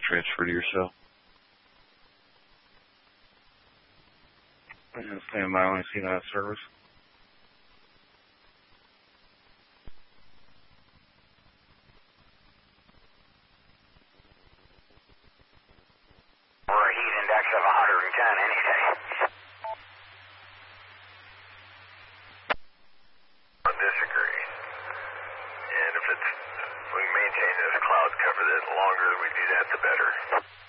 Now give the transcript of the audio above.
transfer to your cell. Stand by when I see that service.